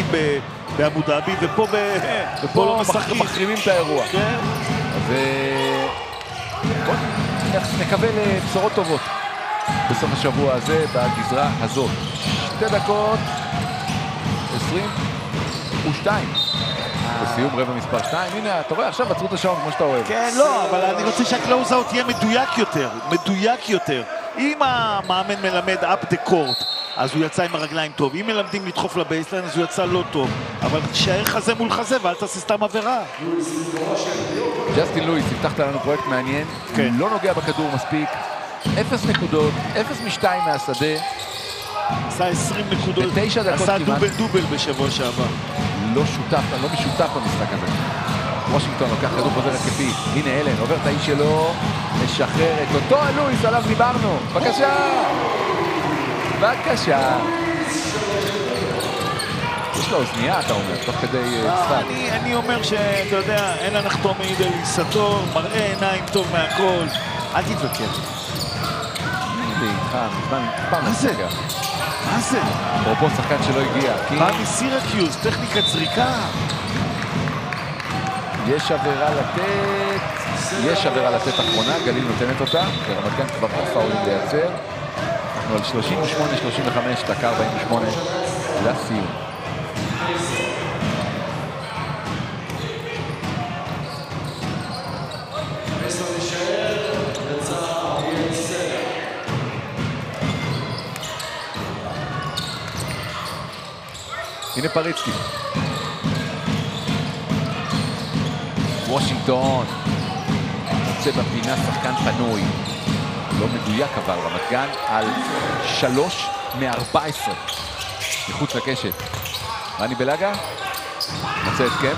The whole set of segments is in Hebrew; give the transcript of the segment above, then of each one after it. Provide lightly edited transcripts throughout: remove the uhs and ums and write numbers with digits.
באבו דאבי, ופה לא משחקים. מחרימים את האירוע. כן. אז בואו נקווה לבשורות טובות בסוף השבוע הזה, בגזרה הזאת. 2 דקות 22. בסיום רבע מספר 2. הנה, אתה רואה, עכשיו עצרו את השעון כמו שאתה אוהב. כן, לא, אבל אני רוצה שהקלוז-אאוט יהיה מדויק יותר. אם המאמן מלמד up the court, אז הוא יצא עם הרגליים טוב. אם מלמדים לדחוף לבייסליין, אז הוא יצא לא טוב. אבל תישאר חזה מול חזה, ואל תעשה סתם עבירה. ג'סטין לואיס, הבטחת לנו פרויקט מעניין. כן. לא נוגע בכדור מספיק. 0 נקודות, 0 מ-2 מהשדה. עשה 20 נקודות. ב9 דקות עשה כמעט. דובל בשבוע שעבר. לא משותף במשחק הזה. וושינגטון לוקח כדור חוזר התקפי. הנה אלן, עובר את האיש שלו, משחרר את אותו לואיס, עליו דיברנו. בבקשה! בבקשה! יש לו אוזנייה, אתה אומר, תוך כדי צפת. אני אומר שאתה יודע, אין הנחתום מעיד על עיסתו, מראה עיניים טוב מהכל. אל תתווכח. הנה איתך, מזמן, פעם מה זה? מה זה? אפרופו שחקן שלא הגיע. בא מסירקיוז, טכניקת זריקה. יש עבירה לתת אחרונה, גליל נותנת אותה, ורמת גן כבר אין פאולים לייצר. אנחנו על 38-35, דקה 48 לסיום. הנה פריצקי. וושינגטון יוצא בפינה, שחקן פנוי. לא מדויק אבל רמת גן על 3 מ-14 מחוץ לקשת. רני בלגה מוצא הסכם.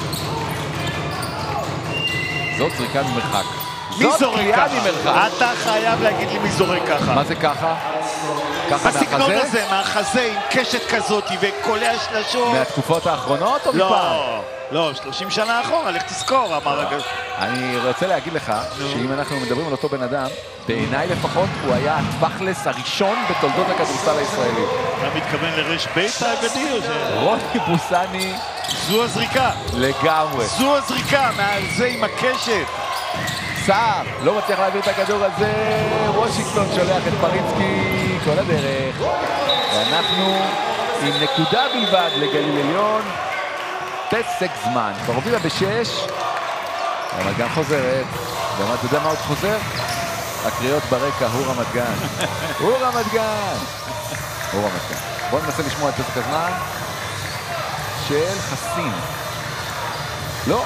זאת זריקה ממרחק. מי זורק ככה? ממרחק. אתה חייב להגיד לי מי זורק ככה. מה זה ככה? ככה הסגנון מהחזה? הזה, מהחזה עם קשת כזאת וקולע שלשות. מהתקופות האחרונות או מפעם? לא, 30 שנה אחורה, לך תזכור, אמר הגז. אני רוצה להגיד לך שאם אנחנו מדברים על אותו בן אדם, בעיניי לפחות הוא היה הטווחלס הראשון בתולדות הכדורסל הישראלי. אתה מתכוון לרש בית האגדי או ש... רוני בוסני זו הזריקה. לגמרי. זו הזריקה, מעל זה עם הקשת. סער לא מצליח להעביר את הכדור הזה, וושינגטון שולח את פריצקי כל הדרך. ואנחנו עם נקודה בלבד לגליל עליון. פסק זמן, כבר הובילה ב6. רמת גן חוזרת. ומה, אתה יודע מה עוד חוזר? הקריאות ברקע, הוא רמת גן. הוא רמת גן. הוא רמת גן. בואו ננסה לשמוע את פסק הזמן של חסין. לא,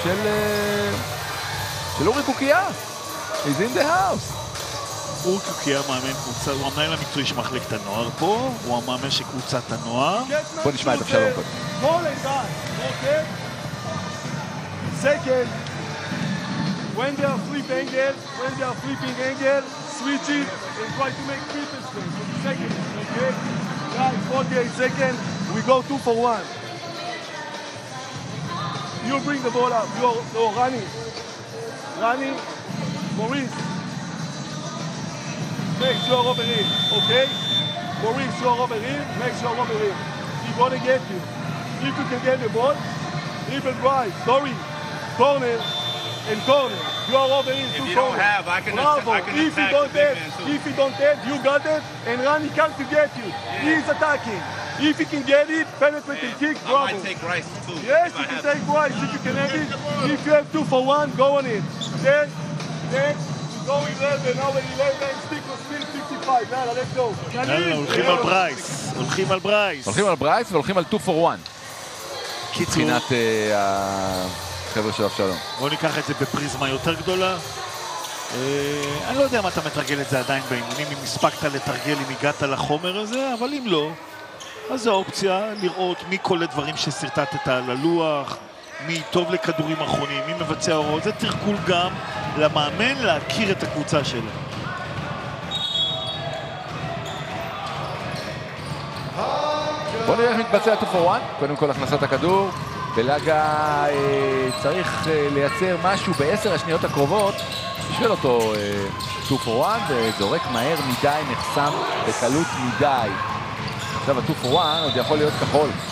של אורי קוקיה. He's in the house. אורי קוקיה מאמן קבוצה, הוא המנהל המקצועי של מחלקת הנוער פה, הוא המאמן של קבוצת הנוער. בוא נשמע את אבשלום קודם. Second, when they are flipping angle, switch it and try to make triple space. Second, okay? Guys, 48 seconds, we go 2 for 1. You bring the ball up, you're running, Maurice. Make sure over here, okay? Maurice, you're over here, make sure over here. He's gonna get you. If you can get the ball, dribble drive, sorry. Corner and corner. You are over here. If you don't have, I can Bravo. attack If you don't the big have, man too. if you don't have, you got it, and Rani can't to get you. He is attacking. If he can get it, penetrating kick, I bravo. might take Rice too. Yes, if you I can have take Rice if you can have it. If you have 2 for 1, go on it. Then, go 11, now 11, stick to still 55. Yalla, let's go. יאללה, הולכים על ברייס. הולכים על ברייס והולכים על 2 for 1. קיצור. מבחינת החבר'ה של אבשלום. בואו ניקח את זה בפריזמה יותר גדולה. אני לא יודע אם אתה מתרגל את זה עדיין באימונים, אם הספקת לתרגל, אם הגעת לחומר הזה, אבל אם לא, אז זו האופציה לראות מי כל הדברים שסרטטת על הלוח, מי טוב לכדורים אחרונים, מי מבצע הוראות. זה תרגול גם למאמן להכיר את הקבוצה שלו. בוא נראה איך מתבצע 2 for 1. קודם כל הכנסת הכדור. בלגה צריך לייצר משהו ב10 השניות הקרובות בשביל אותו 2 for 1, וזורק מהר מדי, נחסם בקלות מדי. עכשיו ה-2 for 1 עוד יכול להיות כחול.